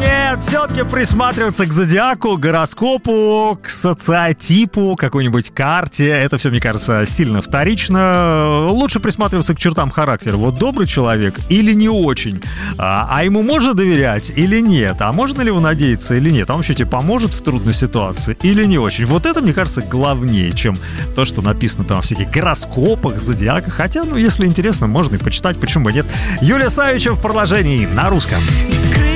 Нет, все-таки присматриваться к зодиаку, гороскопу, к социотипу, какой-нибудь карте, это все, мне кажется, сильно вторично. Лучше присматриваться к чертам характера. Вот добрый человек или не очень? А ему можно доверять или нет? А можно ли его надеяться или нет? А он вообще тебе поможет в трудной ситуации или не очень? Вот это, мне кажется, главнее, чем то, что написано там во всяких гороскопах, зодиаках. Хотя, ну, если интересно, можно и почитать, почему бы нет. Юлия Савичева в продолжении на русском.